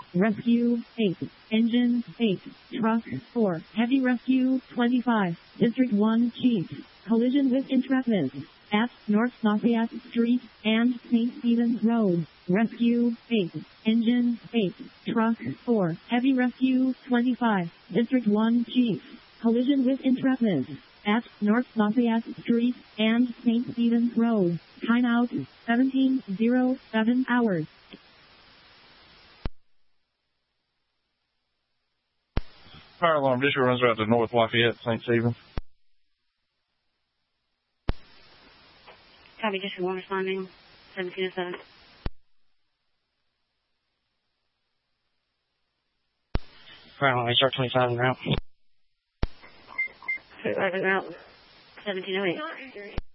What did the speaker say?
Rescue 8. Engine 8. Truck 4. Heavy Rescue 25. District 1 Chief. Collision with entrapment at North Lafayette Street and St. Stephen's Road. Rescue 8. Engine 8. Truck 4. Heavy Rescue 25. District 1 Chief. Collision with entrapment at North Lafayette Street and St. Stephen's Road. Time out 17:07 hours. Fire alarm district runs out to North Lafayette, St. Stephen's. Copy, District 1 responding, 1707. Fire alarm HR 25 en route. Route 1708.